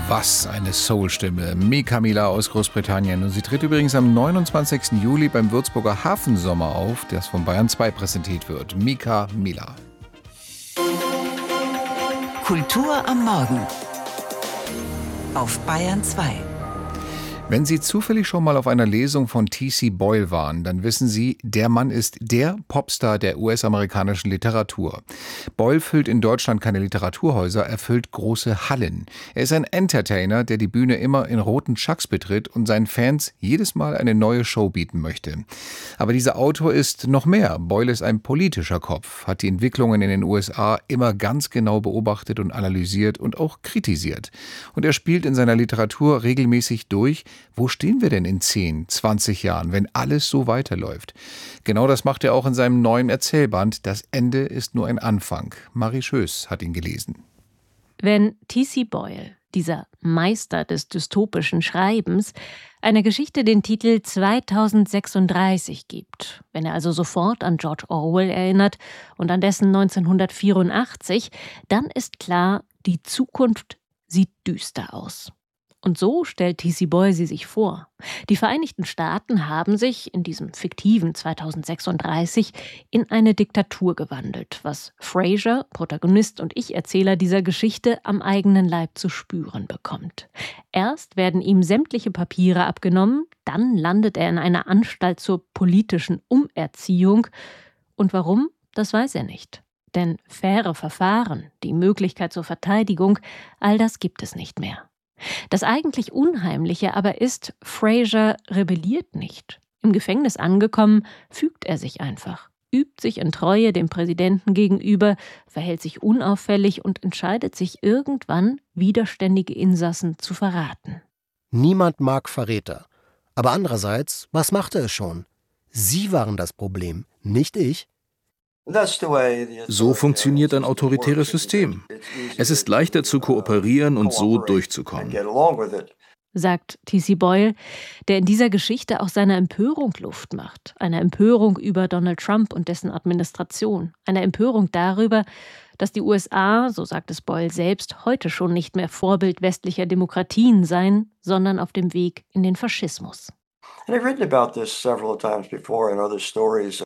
Was eine Soul-Stimme. Mika Mila aus Großbritannien. Und sie tritt übrigens am 29. Juli beim Würzburger Hafensommer auf, das von Bayern 2 präsentiert wird. Mika Mila. Kultur am Morgen auf Bayern 2. Wenn Sie zufällig schon mal auf einer Lesung von T.C. Boyle waren, dann wissen Sie, der Mann ist der Popstar der US-amerikanischen Literatur. Boyle füllt in Deutschland keine Literaturhäuser, er füllt große Hallen. Er ist ein Entertainer, der die Bühne immer in roten Chucks betritt und seinen Fans jedes Mal eine neue Show bieten möchte. Aber dieser Autor ist noch mehr. Boyle ist ein politischer Kopf, hat die Entwicklungen in den USA immer ganz genau beobachtet und analysiert und auch kritisiert. Und er spielt in seiner Literatur regelmäßig durch, wo stehen wir denn in 10, 20 Jahren, wenn alles so weiterläuft? Genau das macht er auch in seinem neuen Erzählband Das Ende ist nur ein Anfang. Marie Schöß hat ihn gelesen. Wenn T.C. Boyle, dieser Meister des dystopischen Schreibens, einer Geschichte den Titel 2036 gibt, wenn er also sofort an George Orwell erinnert und an dessen 1984, dann ist klar, die Zukunft sieht düster aus. Und so stellt T.C. Boyle sie sich vor. Die Vereinigten Staaten haben sich in diesem fiktiven 2036 in eine Diktatur gewandelt, was Fraser, Protagonist und Ich-Erzähler dieser Geschichte, am eigenen Leib zu spüren bekommt. Erst werden ihm sämtliche Papiere abgenommen, dann landet er in einer Anstalt zur politischen Umerziehung. Und warum? Das weiß er nicht. Denn faire Verfahren, die Möglichkeit zur Verteidigung, all das gibt es nicht mehr. Das eigentlich Unheimliche aber ist, Fraser rebelliert nicht. Im Gefängnis angekommen, fügt er sich einfach, übt sich in Treue dem Präsidenten gegenüber, verhält sich unauffällig und entscheidet sich irgendwann, widerständige Insassen zu verraten. Niemand mag Verräter. Aber andererseits, was machte es schon? Sie waren das Problem, nicht ich. So funktioniert ein autoritäres System. Es ist leichter zu kooperieren und so durchzukommen. Sagt T.C. Boyle, der in dieser Geschichte auch seiner Empörung Luft macht. Eine Empörung über Donald Trump und dessen Administration. Eine Empörung darüber, dass die USA, so sagt es Boyle selbst, heute schon nicht mehr Vorbild westlicher Demokratien seien, sondern auf dem Weg in den Faschismus. And I've written about this several times before in other stories.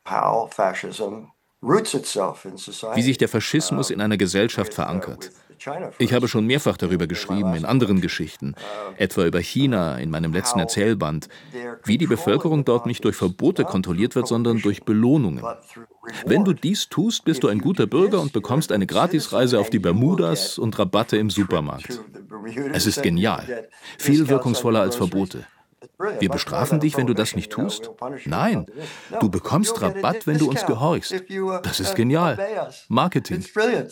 Wie sich der Faschismus in einer Gesellschaft verankert. Ich habe schon mehrfach darüber geschrieben in anderen Geschichten, etwa über China in meinem letzten Erzählband, wie die Bevölkerung dort nicht durch Verbote kontrolliert wird, sondern durch Belohnungen. Wenn du dies tust, bist du ein guter Bürger und bekommst eine Gratisreise auf die Bermudas und Rabatte im Supermarkt. Es ist genial, viel wirkungsvoller als Verbote. Wir bestrafen dich, wenn du das nicht tust? Nein, du bekommst Rabatt, wenn du uns gehorchst. Das ist genial. Marketing.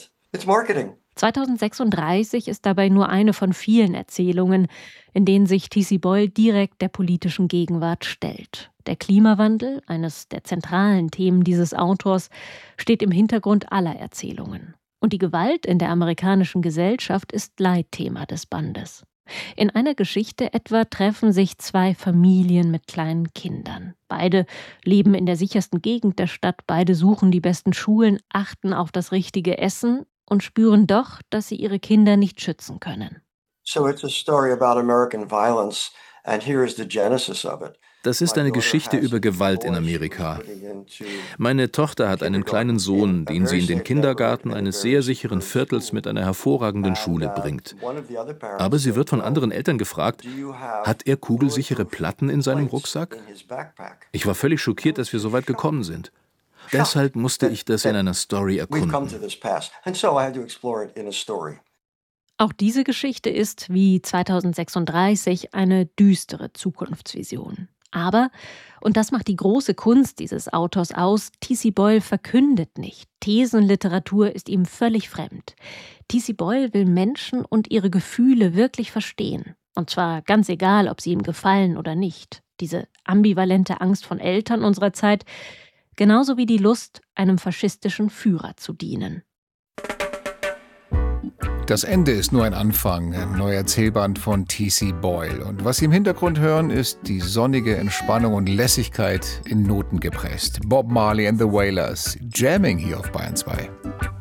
2036 ist dabei nur eine von vielen Erzählungen, in denen sich T.C. Boyle direkt der politischen Gegenwart stellt. Der Klimawandel, eines der zentralen Themen dieses Autors, steht im Hintergrund aller Erzählungen. Und die Gewalt in der amerikanischen Gesellschaft ist Leitthema des Bandes. In einer Geschichte etwa treffen sich zwei Familien mit kleinen Kindern. Beide leben in der sichersten Gegend der Stadt, beide suchen die besten Schulen, achten auf das richtige Essen und spüren doch, dass sie ihre Kinder nicht schützen können. So it's a story about American violence and here is the genesis of it. Das ist eine Geschichte über Gewalt in Amerika. Meine Tochter hat einen kleinen Sohn, den sie in den Kindergarten eines sehr sicheren Viertels mit einer hervorragenden Schule bringt. Aber sie wird von anderen Eltern gefragt, hat er kugelsichere Platten in seinem Rucksack? Ich war völlig schockiert, dass wir so weit gekommen sind. Deshalb musste ich das in einer Story erkunden. Auch diese Geschichte ist, wie 2036, eine düstere Zukunftsvision. Aber, und das macht die große Kunst dieses Autors aus, T.C. Boyle verkündet nicht. Thesenliteratur ist ihm völlig fremd. T.C. Boyle will Menschen und ihre Gefühle wirklich verstehen. Und zwar ganz egal, ob sie ihm gefallen oder nicht. Diese ambivalente Angst von Eltern unserer Zeit, genauso wie die Lust, einem faschistischen Führer zu dienen. Das Ende ist nur ein Anfang, ein neuer Erzählband von T.C. Boyle. Und was Sie im Hintergrund hören, ist die sonnige Entspannung und Lässigkeit in Noten gepresst. Bob Marley and the Wailers, jamming hier auf Bayern 2.